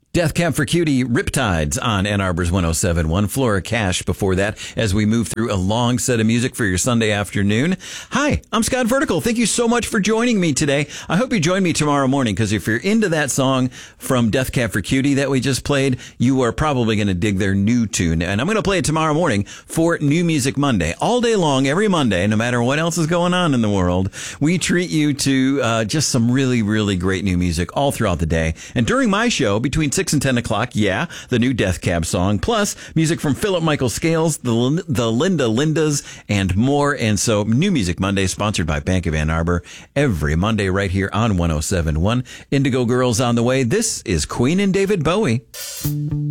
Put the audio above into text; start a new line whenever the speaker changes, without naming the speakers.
Death Cab for Cutie, Riptides on Ann Arbor's 107.1. Flora Cash before that as we move through a long set of music for your Sunday afternoon. Hi, I'm Scott Vertical. Thank you so much for joining me today. I hope you join me tomorrow morning because if you're into that song from Death Cab for Cutie that we just played, you are probably going to dig their new tune. And I'm going to play it tomorrow morning for New Music Monday. All day long, every Monday, no matter what else is going on in the world, we treat you to just some really, really great new music all throughout the day. And during my show, between 6 and 10 o'clock, the new Death Cab song, plus music from Philip Michael Scales, the Linda Lindas, and more. And so New Music Monday, sponsored by Bank of Ann Arbor, every Monday right here on 107.1. Indigo Girls on the way. This is Queen and David Bowie.